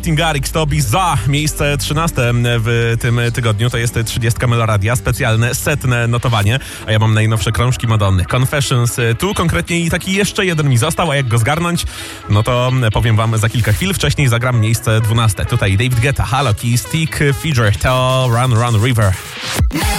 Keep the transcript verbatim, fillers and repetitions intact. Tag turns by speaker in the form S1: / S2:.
S1: Garrix to Bizarre, miejsce trzynaste w tym tygodniu, to jest trzydziestka Meloradia, specjalne setne notowanie, a ja mam najnowsze krążki Madonny. Confessions, tu konkretnie taki jeszcze jeden mi został, a jak go zgarnąć, no to powiem wam za kilka chwil. Wcześniej zagram miejsce dwunaste. Tutaj David Guetta, Halo, Key, Stick, Figure, to Run Run River.